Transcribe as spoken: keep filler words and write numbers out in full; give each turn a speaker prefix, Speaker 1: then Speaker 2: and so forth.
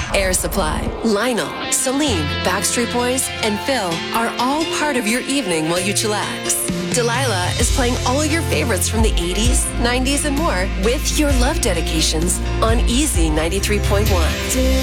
Speaker 1: Air Supply, Lionel, Celine, Backstreet Boys, and Phil are all part of your evening while you chillax. Delilah is playing all your favorites from the eighties, nineties, and more with your love dedications on Easy ninety-three point one.